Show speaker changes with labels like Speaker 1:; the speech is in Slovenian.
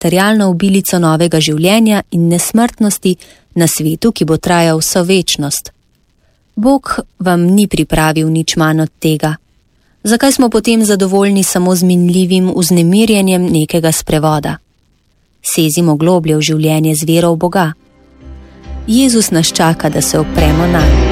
Speaker 1: materialno obilico novega življenja in nesmrtnosti na svetu, ki bo trajal vso večnost. Bog vam ni pripravil nič manj od tega. Zakaj smo potem zadovoljni samo z minljivim vznemirjenjem nekega sprevoda? Sezimo globlje v življenje z vero v Boga. Jezus nas čaka, da se opremo nanj.